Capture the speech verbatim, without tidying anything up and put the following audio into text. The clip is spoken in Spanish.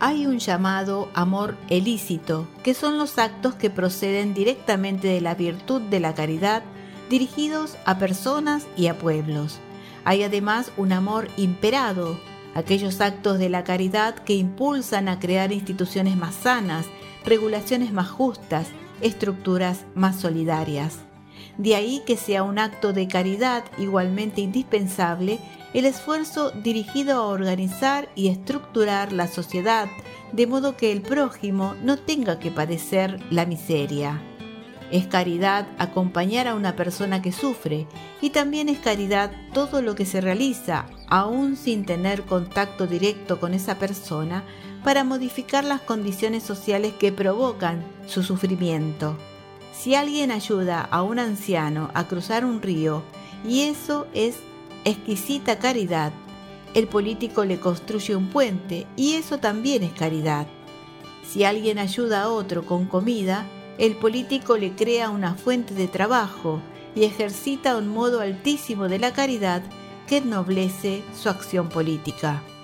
hay un llamado amor ilícito, que son los actos que proceden directamente de la virtud de la caridad, dirigidos a personas y a pueblos. Hay además un amor imperado, aquellos actos de la caridad que impulsan a crear instituciones más sanas, regulaciones más justas, estructuras más solidarias. De ahí que sea un acto de caridad igualmente indispensable el esfuerzo dirigido a organizar y estructurar la sociedad de modo que el prójimo no tenga que padecer la miseria. Es caridad acompañar a una persona que sufre y también es caridad todo lo que se realiza, aún sin tener contacto directo con esa persona, para modificar las condiciones sociales que provocan su sufrimiento. Si alguien ayuda a un anciano a cruzar un río y eso es exquisita caridad, el político le construye un puente y eso también es caridad. Si alguien ayuda a otro con comida, el político le crea una fuente de trabajo y ejercita un modo altísimo de la caridad que ennoblece su acción política.